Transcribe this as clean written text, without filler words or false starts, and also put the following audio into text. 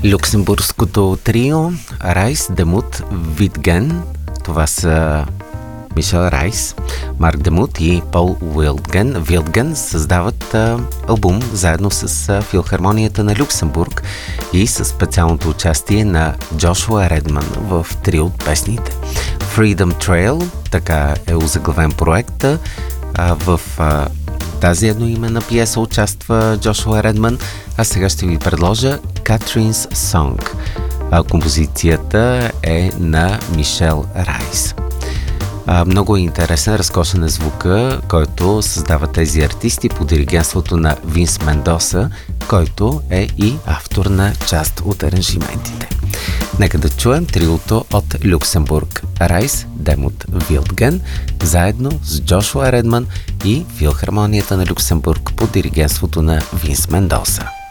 Люксембургското трио Райс, Демут, Витген. Това са Мишел Райс, Марк Демут и Пол Вилдген създават албум заедно с Филхармонията на Люксембург и с специалното участие на Джошуа Редман в три от песните. Freedom Trail, така е озаглавен проект. В тази едноименна пиеса участва Джошуа Редман, а сега ще ви предложа Catherine's Song. Композицията е на Мишел Райс. Много е интересен, разкошен е звука, който създава тези артисти по диригентството на Винс Мендоса, който е и автор на част от аранжиментите. Нека да чуем триото от Люксембург: Райс, Демут, Вилдген, заедно с Джошуа Редман и Филхармонията на Люксембург по диригентството на Винс Мендоса.